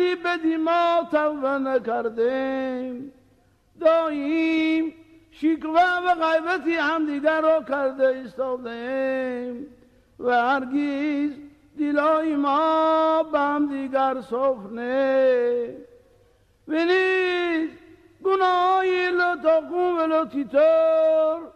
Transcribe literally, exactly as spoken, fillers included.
ولی بدی ما توبه نکردیم، داییم شکوه و غیبتی هم دیگر را کرده ایستادیم و هرگیز دلای ما به هم دیگر صفر نه و نیز گناهی لطاقون و لطیتر